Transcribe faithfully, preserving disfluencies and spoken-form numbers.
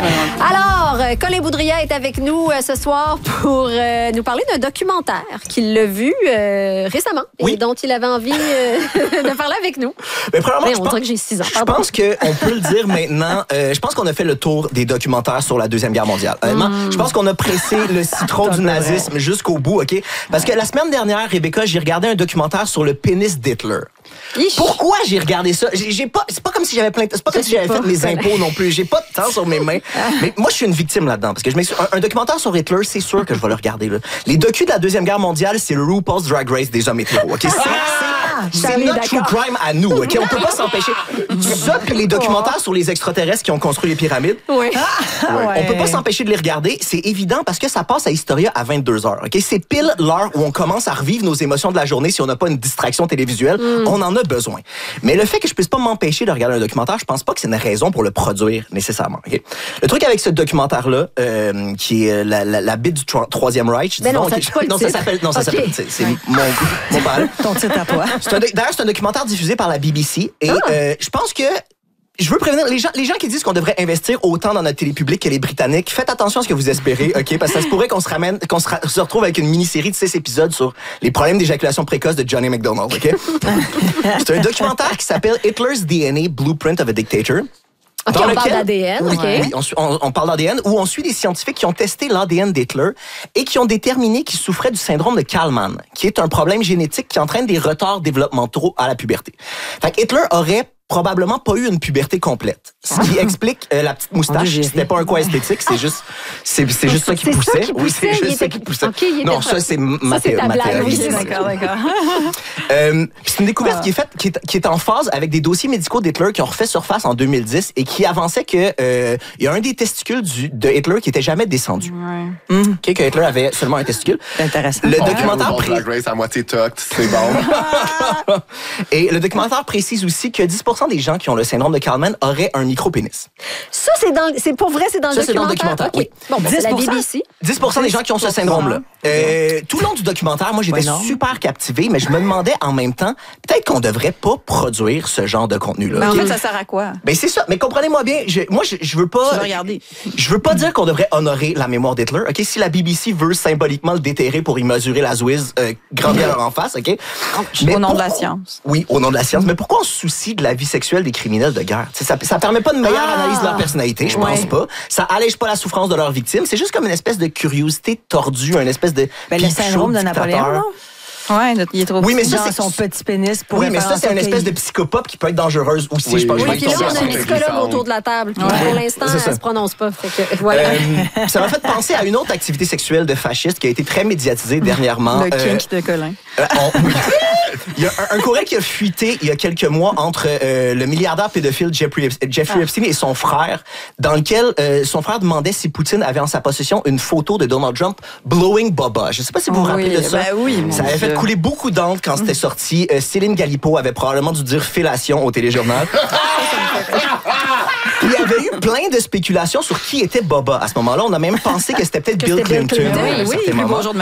Alors, Colin Boudria est avec nous euh, ce soir pour euh, nous parler d'un documentaire qu'il a vu euh, récemment et oui. dont il avait envie euh, de parler avec nous. Mais premièrement, Mais je on pense, dirait que j'ai six ans. Je pense qu'on peut le dire maintenant. Euh, je pense qu'on a fait le tour des documentaires sur la Deuxième Guerre mondiale. Honnêtement, mm. je pense qu'on a pressé le citron du nazisme jusqu'au bout, OK? Parce que la semaine dernière, Rebecca, j'ai regardé un documentaire sur le pénis d'Hitler. Ich. Pourquoi j'ai regardé ça? J'ai, j'ai pas, c'est pas comme si j'avais plein, c'est pas comme si j'avais fait mes impôts non plus. J'ai pas de temps sur mes mains. Mais moi, je suis une victime là-dedans. Parce que je m'excuse. Un, un documentaire sur Hitler, c'est sûr que je vais le regarder, là. Les docus de la Deuxième Guerre mondiale, c'est le RuPaul's Drag Race des hommes hétéros, OK? C'est, ah, c'est, c'est notre true crime à nous, OK? On peut pas s'empêcher. Ça, puis les documentaires sur les extraterrestres qui ont construit les pyramides. Oui. Ah, ouais. On peut pas s'empêcher de les regarder. C'est évident parce que ça passe à Historia à vingt-deux heures, OK? C'est pile l'heure où on commence à revivre nos émotions de la journée si on n'a pas une distraction télévisuelle. Mm. On en a besoin. Mais le fait que je puisse pas m'empêcher de regarder un documentaire, je pense pas que c'est une raison pour le produire nécessairement. Okay? Le truc avec ce documentaire-là, euh, qui est la, la, la bite du tro- Troisième Reich, disons, non, ça, okay, non, ça s'appelle, non, ça okay. s'appelle, c'est, c'est ouais. mon, mon père. Ton titre à toi. C'est un, d'ailleurs, c'est un documentaire diffusé par la B B C et ah. euh, je pense que je veux prévenir les gens, les gens qui disent qu'on devrait investir autant dans notre télé publique que les Britanniques. Faites attention à ce que vous espérez, ok? Parce que ça se pourrait qu'on se ramène, qu'on se, ra- se retrouve avec une mini-série de six épisodes sur les problèmes d'éjaculation précoce de Johnny McDonald, ok? C'est un documentaire qui s'appelle Hitler's D N A Blueprint of a Dictator. OK, on lequel, parle d'A D N, oui, OK. Oui, on, on, on parle d'A D N, où on suit des scientifiques qui ont testé l'A D N d'Hitler et qui ont déterminé qu'il souffrait du syndrome de Kallmann, qui est un problème génétique qui entraîne des retards développementaux à la puberté. Fait que Hitler aurait probablement pas eu une puberté complète. Ce qui explique euh, la petite moustache. C'était pas un quoi esthétique, c'est juste, c'est, c'est juste ça qui c'est poussait. Ça qui poussait. Oui, c'est juste était... ça qui poussait. Okay, non, ça, c'est ma théorie. Oui, d'accord, d'accord. euh, c'est une découverte ah. qui est faite, qui est, qui est en phase avec des dossiers médicaux d'Hitler qui ont refait surface en deux mille dix et qui avançaient que, euh, il y a un des testicules du, de Hitler qui était jamais descendu. Ouais. Mmh. Okay, que Hitler avait seulement un testicule. C'est intéressant. Le ouais. documentaire pré... Drag Race à moitié tucked, c'est bon. Et le documentaire précise aussi que dix pour cent des gens qui ont le syndrome de Kallmann auraient un micro-pénis. Ça, c'est, dans, c'est pour vrai, c'est dans le ça, documentaire? C'est dans le documentaire, okay. oui. Bon, ben, c'est la B B C. dix pour cent des gens qui ont ce syndrome-là. Euh, tout le long du documentaire, moi, j'étais ouais, super captivé, mais je me demandais en même temps, peut-être qu'on devrait pas produire ce genre de contenu-là. Mais okay? en fait, ça sert à quoi? Ben, c'est ça. Mais comprenez-moi bien, je, moi, je, je veux pas... Tu veux regarder. Je veux pas dire qu'on devrait honorer la mémoire d'Hitler, OK? Si la B B C veut symboliquement le déterrer pour y mesurer la zouise, euh, grand bien leur en face, OK? Mais au nom pour... de la science. Oui, au nom de la science. Mais pourquoi on se soucie de la vie sexuelle des criminels de guerre? T'sais, ça, ça permet pas une meilleure ah, analyse de leur personnalité, je ouais. pense pas. Ça allège pas la souffrance de leurs victimes. C'est juste comme une espèce de curiosité tordue, une espèce de... Ben, le syndrome de Napoléon, non? Ouais, il est trop oui, mais petit ça, dans c'est son petit pénis pour oui, mais ça, c'est une espèce de psychopathe qui peut être dangereuse aussi. Oui, je pense oui, que puis là, on a un psychologue autour de la table. Ouais. Pour l'instant, elle ne se prononce pas. Fait que, voilà. Euh, ça m'a fait penser à une autre activité sexuelle de fasciste qui a été très médiatisée dernièrement. Le euh, kink de Colin. Euh, on, oui. Il y a un, un courriel qui a fuité il y a quelques mois entre euh, le milliardaire pédophile Jeffrey, Jeffrey ah. Epstein et son frère, dans lequel euh, son frère demandait si Poutine avait en sa possession une photo de Donald Trump blowing Boba. Je ne sais pas si vous vous rappelez oui, de ça. Ben oui, ça avait Dieu. fait couler beaucoup d'encre quand c'était sorti. Euh, Céline Galipo avait probablement dû dire fellation au téléjournal. Il y avait eu plein de spéculations sur qui était Boba. À ce moment-là, on a même pensé que c'était peut-être que Bill Clinton. Bill Clinton. Oui, oui, oui, bonjour de